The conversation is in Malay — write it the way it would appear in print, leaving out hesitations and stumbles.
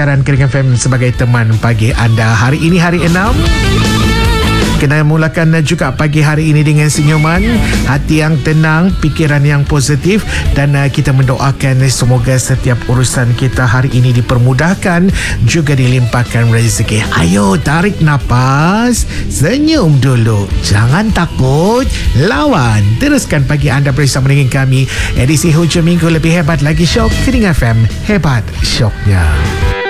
siaran Kering FM sebagai teman pagi anda. Hari ini hari 6. Kena mulakan juga pagi hari ini dengan senyuman, hati yang tenang, fikiran yang positif, dan kita mendoakan semoga setiap urusan kita hari ini dipermudahkan, juga dilimpahkan rezeki. Ayo tarik nafas, senyum dulu, jangan takut, lawan. Teruskan pagi anda bersama dengan kami. Edisi hujung minggu lebih hebat lagi, Shock Kering FM, hebat shocknya.